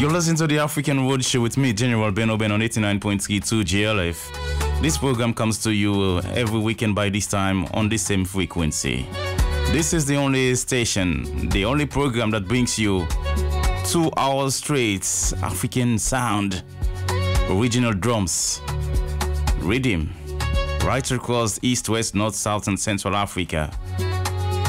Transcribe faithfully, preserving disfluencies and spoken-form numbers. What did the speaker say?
You're listening to the African Road Show with me, General Ben Oben, on eighty-nine point three two G L F. This program comes to you every weekend by this time on the same frequency. This is the only station, the only program that brings you two hours straight African sound, original drums, rhythm, right across East, West, North, South, and Central Africa.